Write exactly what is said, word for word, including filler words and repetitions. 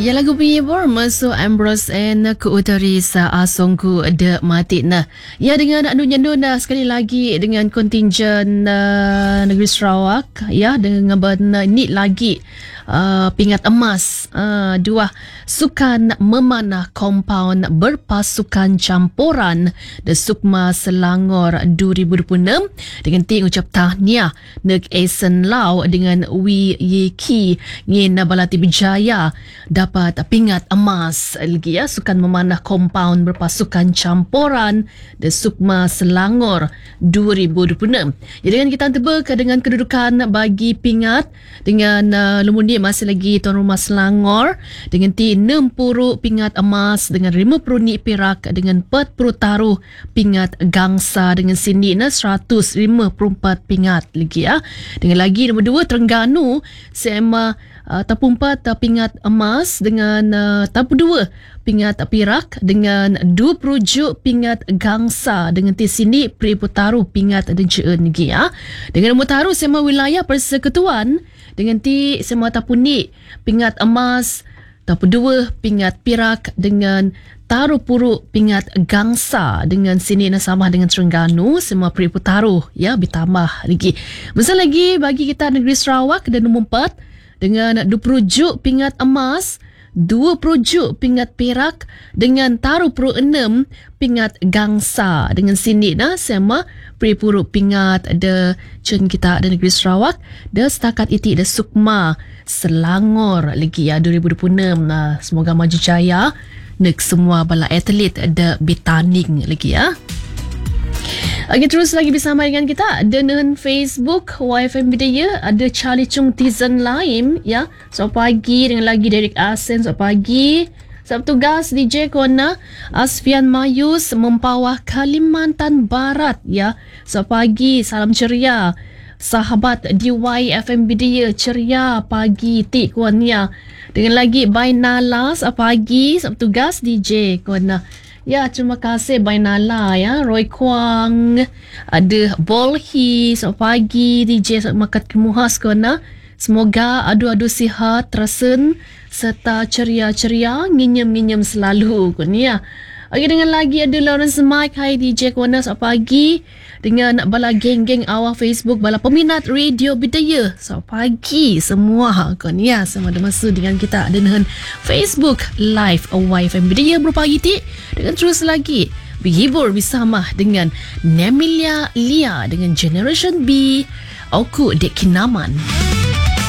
Ya lagu punya bermasu Ambrose and ku utari sa asongku de mati nah. Ya dengan anu nyendun dah sekali lagi dengan kontingen uh, negeri Sarawak ya dengan ben ni lagi uh, pingat emas uh, dua sukan memanah kompaun berpasukan campuran de Sukma Selangor dua ribu dua puluh enam dengan ting ucap tahniah neg Asen Lau dengan Wee Ye Ki ngin Balati Bijaya dapat pingat emas lagi ya sukan memanah kompaun berpasukan campuran de Sukma Selangor dua ribu dua puluh enam. Jadi dengan kita tebak dengan kedudukan bagi pingat dengan uh, Lumundi masih lagi tuan rumah Selangor dengan ti enam puluh pingat emas dengan lima puluh ni perak dengan empat puluh taruh pingat gangsa dengan sini na seratus lima puluh empat pingat lagi ya. Dengan lagi nombor dua Terengganu sema uh, tapu empat uh, pingat emas dengan uh, tapu dua pingat perak dengan dua puluh juk pingat gangsa dengan ti sini Pri Putaru pingat dan jeun lagi ya. Dengan nombor taruh sema wilayah persekutuan dengan ti sema tapu ni pingat emas tapu dua pingat perak dengan taruh puruk pingat gangsa dengan sini nasabah dengan Terengganu semua Pri Putaru ya ditambah lagi. Besar lagi bagi kita negeri Sarawak dan nombor empat dengan dua puluh juk pingat emas, dua puluh juk pingat perak dengan taruh puluh enam pingat gangsa dengan sini nah sama Pri Puruk pingat de cun kita di negeri Sarawak de setakat itu de Sukma Selangor lagi ya dua ribu dua puluh enam nah semoga maju jaya nek semua bala atlet de bertanding lagi ya. Okey, terus lagi bersama dengan kita dengan Facebook Y F M Bidaya ada Charlie Chung Tizen Laim ya. So pagi dengan lagi Derek Asen so pagi. Sabtu gas D J Kona Asfian Mayus Mempawah Kalimantan Barat ya. So pagi salam ceria. Sahabat D Y F M Bidaya ceria pagi tik kuannya. Dengan lagi Bainala so pagi Sabtu gas D J Kona. Ya, terima kasih Bainala ya, Roy Kwang, ada Bolhi, selamat pagi D J Makat Kemuhas kona. Semoga adu-adu sihat, terasen serta ceria-ceria, nginyam-nginyam selalu kona ya. Okey, dengan lagi ada Lawrence Mike, hai D J kona, selamat pagi. Dengan bala geng-geng awal Facebook, bala peminat Radio Bidaya. Selamat pagi semua kona ya. Sama ada masa dengan kita dengan Facebook Live Y F M Bidaya berpagi ti. Dengan terus lagi berhibur bersama dengan Nemilia Lia dengan Generation B. Aku Dek Kinaman.